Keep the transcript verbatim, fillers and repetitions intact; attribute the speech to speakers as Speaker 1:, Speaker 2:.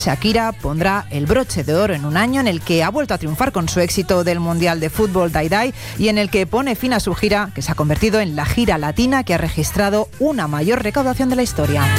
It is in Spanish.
Speaker 1: Shakira pondrá el broche de oro en un año en el que ha vuelto a triunfar con su éxito del Mundial de Fútbol Die Die y en el que pone fin a su gira, que se ha convertido en la gira latina que ha registrado una mayor recaudación de la historia.